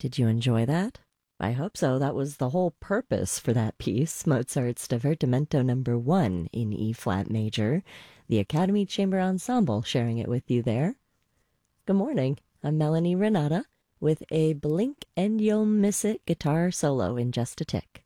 Did you enjoy that? I hope so. That was the whole purpose for that piece, Mozart's Divertimento Number 1 in E flat major. The Academy Chamber Ensemble sharing it with you there. Good morning. I'm Melanie Renata with a Blink and You'll Miss It guitar solo in just a tick.